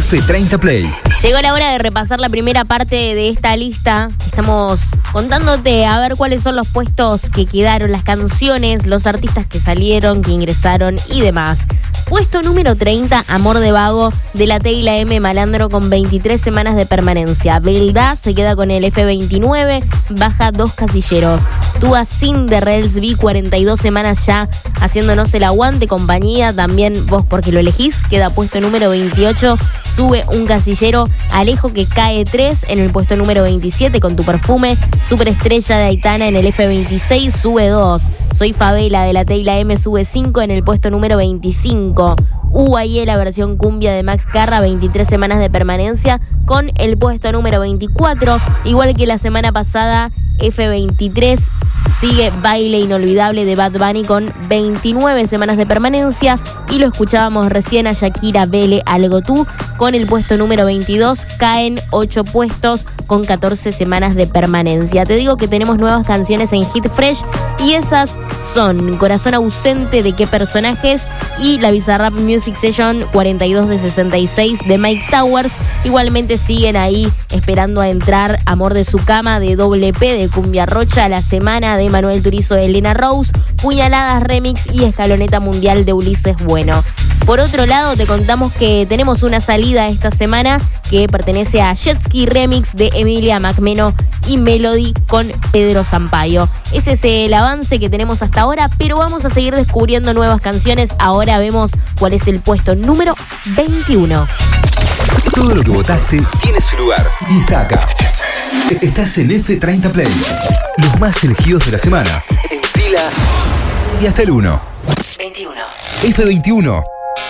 F30 Play. Llegó la hora de repasar la primera parte de esta lista. Estamos contándote a ver cuáles son los puestos que quedaron, las canciones, los artistas que salieron, que ingresaron y demás. Puesto número 30, Amor de Vago, de la Teyla M. Malandro, con 23 semanas de permanencia. Belda se queda con el F29, baja 2 casilleros. Tua Sin de Rels B, 42 semanas ya haciéndonos el aguante, compañía. También Vos porque lo elegís, queda puesto número 28, sube un casillero. Alejo, que cae 3 en el puesto número 27 con Tu Perfume. Superestrella de Aitana en el F26, sube 2. Soy Favela de la Teyla M, sube 5 en el puesto número 25. UAE, la versión cumbia de Max Carra, 23 semanas de permanencia con el puesto número 24. Igual que la semana pasada, F23 sigue Baile Inolvidable de Bad Bunny con 29 semanas de permanencia. Y lo escuchábamos recién a Shakira, Vele, Algo Tú, con el puesto número 22. Caen 8 puestos con 14 semanas de permanencia. Te digo que tenemos nuevas canciones en Hit Fresh y esas son Corazón Ausente de Qué Personajes y la Bizarrap Music Session 42 de 66 de Mike Towers. Igualmente siguen ahí esperando a entrar Amor de su Cama de Doble P de Cumbia Rocha, La Semana de Manuel Turizo de Elena Rose, Puñaladas Remix y Escaloneta Mundial de Ulises Bueno. Por otro lado, te contamos que tenemos una salida esta semana que pertenece a Jet Ski Remix de Emilia Macmeno y Melody con Pedro Sampaio. Ese es el avance que tenemos hasta ahora, pero vamos a seguir descubriendo nuevas canciones. Ahora vemos cuál es el puesto número 21. Todo lo que votaste tiene su lugar y está acá. Estás en F30 Play. Los más elegidos de la semana. En fila y hasta el 1. 21. F21.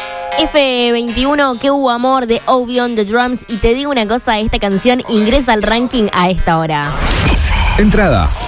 F21, que hubo amor de Obi on the Drums. Y te digo una cosa, esta canción ingresa al ranking a esta hora. Entrada.